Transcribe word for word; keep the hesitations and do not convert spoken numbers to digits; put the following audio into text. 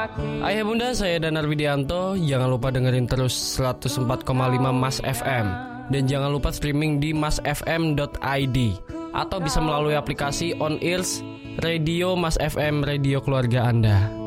Ayah bunda, saya Danar Widianto. Jangan lupa dengerin terus seratus empat koma lima Mas F M. Dan jangan lupa streaming di mas f m dot i d atau bisa melalui aplikasi On Ears Radio Mas F M, radio keluarga Anda.